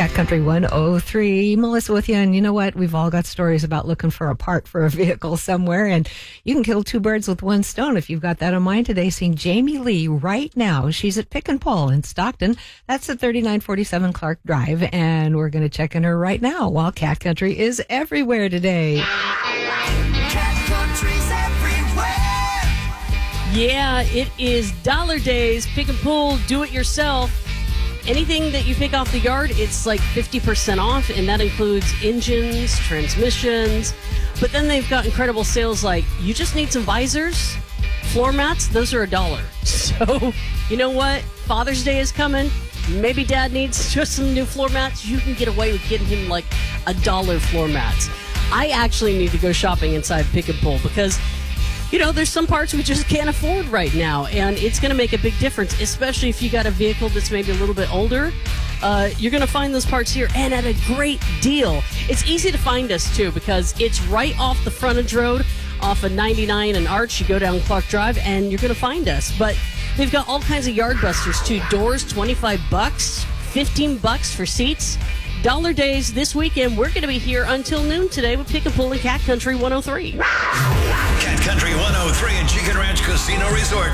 Cat Country 103. Melissa with you. And you know what? We've all got stories about looking for a part for a vehicle somewhere. And you can kill two birds with one stone if you've got that in mind today. Seeing Jamie Lee right now. She's at Pick and Pull in Stockton. That's at 3947 Clark Drive. And we're going to check in her right now while Cat Country is everywhere today. Cat Country's everywhere. Yeah, it is Dollar Days. Pick and Pull, do it yourself. Anything that you pick off the yard, it's like 50% off, and that includes engines, transmissions. But then they've got incredible sales like, you just need some visors, floor mats, those are $1. So, you know what? Father's Day is coming. Maybe dad needs just some new floor mats. You can get away with getting him like $1 floor mats. I actually need to go shopping inside Pick and Pull because, you know, there's some parts we just can't afford right now, and it's going to make a big difference, especially if you got a vehicle that's maybe a little bit older. You're going to find those parts here, and at a great deal. It's easy to find us, too, because it's right off the frontage road, off of 99 and Arch. You go down Clark Drive, and you're going to find us. But they've got all kinds of yard busters, too. Doors, $25, $15 for seats. Dollar Days this weekend. We're going to be here until noon today with Pick and Pull and Cat Country 103. Cat Country 103 and Chicken Ranch Casino Resort.